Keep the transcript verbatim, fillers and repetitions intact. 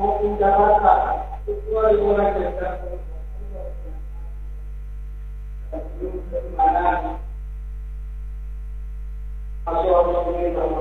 maupun Jakarta kecuali orang yang belum kemana masuk Allah